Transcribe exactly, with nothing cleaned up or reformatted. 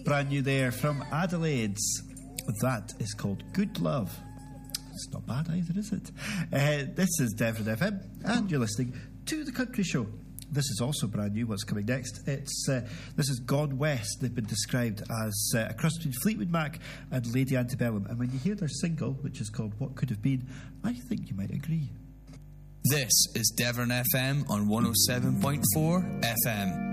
Brand new there from Adelaide's. That is called Good Love. It's not bad either, is it? Uh, this is Devon F M, and you're listening to The Country Show. This is also brand new. What's coming next? It's uh, this is Gone West. They've been described as uh, a cross between Fleetwood Mac and Lady Antebellum. And when you hear their single, which is called What Could Have Been, I think you might agree. This is Devon F M on one oh seven point four F M.